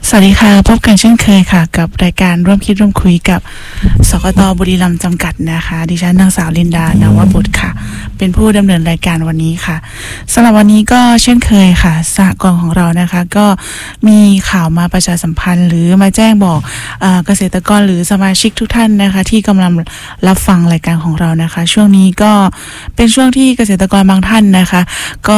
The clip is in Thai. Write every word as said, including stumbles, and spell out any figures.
สวัสดีค่ะพบกันเช่นเคยค่ะกับรายการร่วมคิดร่วมคุยกับสกต.บุรีรัมย์จำกัดนะคะดิฉันนางสาวลินดานวบุตรค่ะเป็นผู้ดำเนินรายการวันนี้ค่ะสำหรับวันนี้ก็เช่นเคยค่ะสหกรณ์ของเรานะคะก็มีข่าวมาประชาสัมพันธ์หรือมาแจ้งบอกเอ่อเกษตรกรหรือสมาชิกทุกท่านนะคะที่กำลังรับฟังรายการของเรานะคะช่วงนี้ก็เป็นช่วงที่เกษตรกรบางท่านนะคะก็